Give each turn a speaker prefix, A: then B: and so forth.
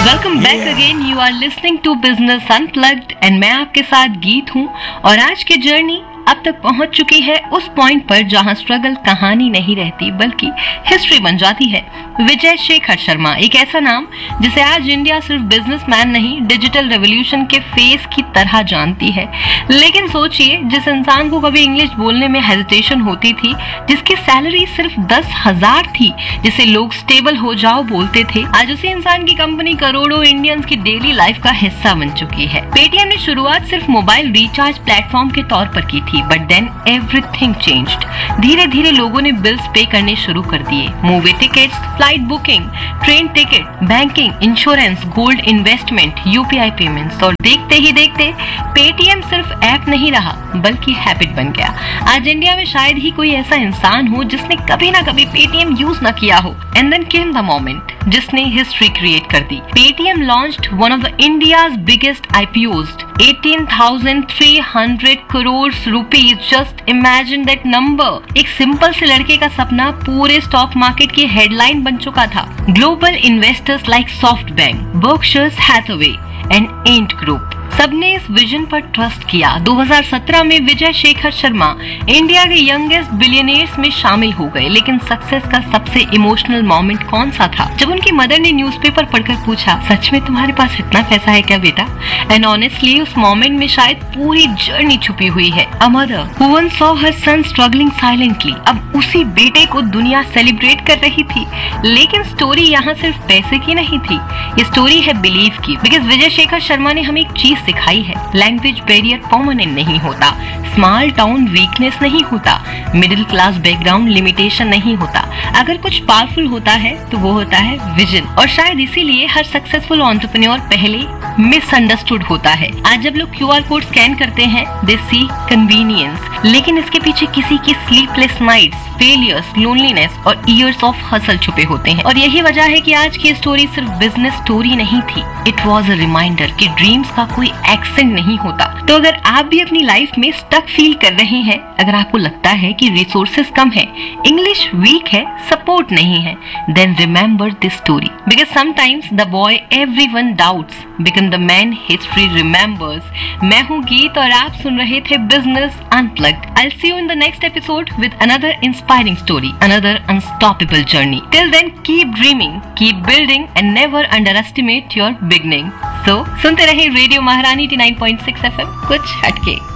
A: Welcome back again. You are listening to business unplugged and मैं आपके साथ गीत हूँ। और आज की जर्नी अब तक पहुंच चुकी है उस पॉइंट पर जहां स्ट्रगल कहानी नहीं रहती बल्कि हिस्ट्री बन जाती है। विजय शेखर शर्मा एक ऐसा नाम जिसे आज इंडिया सिर्फ बिजनेसमैन नहीं डिजिटल रेवोल्यूशन के फेस की तरह जानती है। लेकिन सोचिए, जिस इंसान को कभी इंग्लिश बोलने में हेजिटेशन होती थी, जिसकी सैलरी सिर्फ 10,000 थी, जिसे लोग स्टेबल हो जाओ बोलते थे, आज उसी इंसान की कंपनी करोड़ों इंडियंस की डेली लाइफ का हिस्सा बन चुकी है। पेटीएम ने शुरुआत सिर्फ मोबाइल रिचार्ज प्लेटफॉर्म के तौर पर की थी, बट देन एवरीथिंग चेंज्ड। धीरे धीरे लोगों ने बिल्स पे करने शुरू कर दिए। Movie tickets, flight booking, train ticket, banking, insurance, gold investment, UPI payments, और देखते ही देखते पेटीएम सिर्फ ऐप नहीं रहा बल्कि हैबिट बन गया। आज इंडिया में शायद ही कोई ऐसा इंसान हो जिसने कभी ना कभी पेटीएम यूज ना किया हो। And then came the moment जिसने हिस्ट्री क्रिएट कर दी। Paytm launched one of the India's biggest IPOs, 18,300 crore rupees. Just imagine that number. एक सिंपल से लड़के का सपना पूरे स्टॉक मार्केट की हेडलाइन बन चुका था। Global investors like SoftBank, Berkshire Hathaway and Ant group सबने इस विजन पर ट्रस्ट किया। 2017 में विजय शेखर शर्मा इंडिया के यंगेस्ट बिलियनियर्स में शामिल हो गए। लेकिन सक्सेस का सबसे इमोशनल मोमेंट कौन सा था? जब उनकी मदर ने न्यूज़पेपर पढ़कर पूछा, सच में तुम्हारे पास इतना पैसा है क्या बेटा? एंड ऑनेस्टली उस मोमेंट में शायद पूरी जर्नी छुपी हुई है। A mother who once saw her sun struggling silently, अब उसी बेटे को दुनिया सेलिब्रेट कर रही थी। लेकिन स्टोरी यहाँ सिर्फ पैसे की नहीं थी, ये स्टोरी है बिलीव की। बिकॉज विजय शेखर शर्मा ने हमें एक चीज सिखाई है, लैंग्वेज बैरियर परमानेंट नहीं होता, स्मॉल टाउन वीकनेस नहीं होता, मिडिल क्लास बैकग्राउंड लिमिटेशन नहीं होता। अगर कुछ पावरफुल होता है तो वो होता है विजन। और शायद इसीलिए हर सक्सेसफुल एंटरप्रेन्योर पहले मिसअंडरस्टूड होता है। आज जब लोग क्यूआर कोड स्कैन करते हैं, दे सी कन्वीनियंस, लेकिन इसके पीछे किसी की स्लीपलेस नाइट्स, फेलियर्स, लोनलीनेस और इयर्स ऑफ हसल छुपे होते हैं। और यही वजह है कि आज की स्टोरी सिर्फ बिजनेस स्टोरी नहीं थी, इट वाज अ रिमाइंडर कि ड्रीम्स का कोई एक्सेंट नहीं होता। तो अगर आप भी अपनी लाइफ में स्टक फील कर रहे हैं, अगर आपको लगता है कि रिसोर्सेज कम है, इंग्लिश वीक है, सपोर्ट नहीं है, then remember this story, because sometimes the boy everyone doubts become the man history remembers. मैं हूँ गीत और आप सुन रहे थे business unplugged. I C you in the next episode with another inspiring story, another unstoppable journey. Till then keep dreaming, keep building and never under estimate your beginning. सो सुनते रहे radio महारानी 89.6 FM, कुछ हटके।